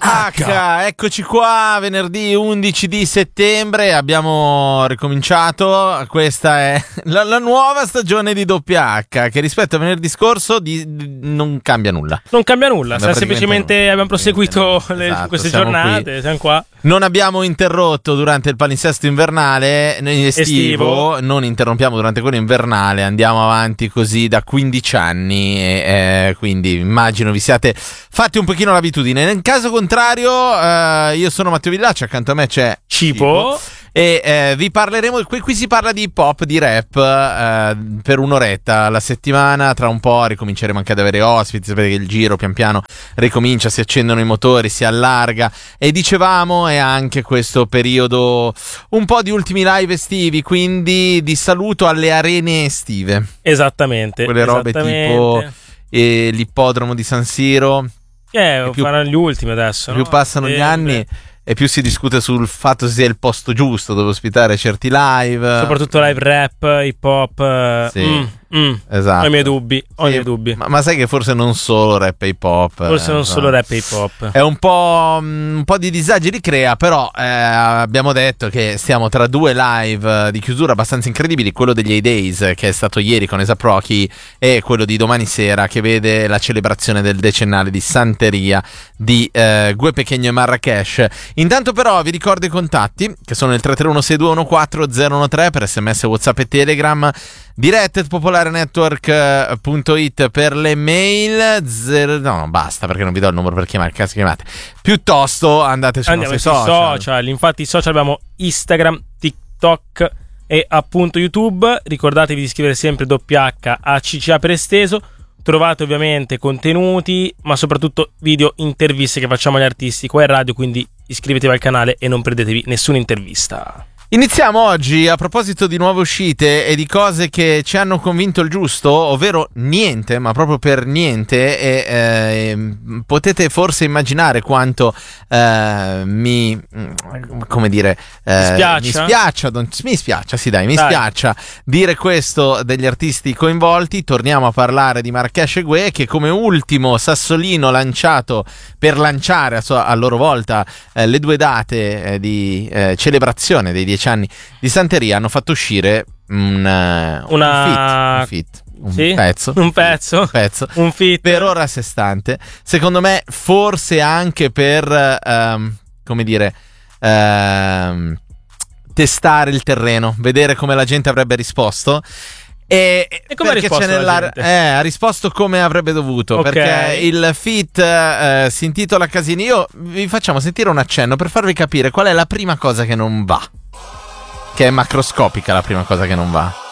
Eccoci qua, venerdì 11 di settembre, abbiamo ricominciato, questa è la nuova stagione di Doppia H, che rispetto a venerdì scorso non cambia nulla. Non cambia nulla, semplicemente abbiamo proseguito queste giornate, siamo qua. Non abbiamo interrotto durante il palinsesto invernale, estivo, non interrompiamo durante quello invernale, andiamo avanti così da 15 anni e quindi immagino vi siate fatti un pochino l'abitudine. Nel caso contrario, io sono Matteo Villaccia, accanto a me c'è Cipo. E vi parleremo, qui si parla di hip hop, di rap per un'oretta alla settimana. Tra un po' ricominceremo anche ad avere ospiti, sapete che il giro pian piano ricomincia, si accendono i motori, si allarga e dicevamo è anche questo periodo un po' di ultimi live estivi, quindi di saluto alle arene estive. Esattamente. Quelle robe tipo l'ippodromo di San Siro. Faranno gli ultimi adesso. Più passano gli anni e più si discute sul fatto se sia il posto giusto dove ospitare certi live. Soprattutto live rap, hip hop. Sì. Esatto. Ho i miei dubbi. Ma sai che forse non solo rap e hip hop. Solo rap e hip hop. È un po' di disagi li crea, però abbiamo detto che stiamo tra due live di chiusura abbastanza incredibili, quello degli A-Days che è stato ieri con A$AP Rocky e quello di domani sera che vede la celebrazione del decennale di Santeria di Gue Pequeno e Marrakesh. Intanto però vi ricordo i contatti che sono il 331-6214-013 per SMS, WhatsApp e Telegram, diretta@popolarenetwork.it per le mail. No, basta, perché non vi do il numero per chiamare, cazzo chiamate. Piuttosto andate sui nostri social. Infatti i social abbiamo Instagram, TikTok e appunto YouTube. Ricordatevi di iscrivere sempre Doppia H a CCA per esteso. Trovate ovviamente contenuti, ma soprattutto video, interviste che facciamo agli artisti qua in radio, quindi iscrivetevi al canale e non perdetevi nessuna intervista. Iniziamo oggi a proposito di nuove uscite e di cose che ci hanno convinto il giusto, ovvero niente, ma proprio per niente, e potete forse immaginare quanto mi spiaccia dire questo degli artisti coinvolti. Torniamo a parlare di Marrakesh e Gue, che come ultimo sassolino lanciato per lanciare a loro volta le due date di celebrazione dei 10 anni di Santeria hanno fatto uscire un feat per ora a sé stante, secondo me forse anche per testare il terreno, vedere come la gente avrebbe risposto. E come ha risposto come avrebbe dovuto, okay. Perché il feat si intitola Casini. Io vi facciamo sentire un accenno per farvi capire qual è la prima cosa che non va, che è macroscopica la prima cosa che non va.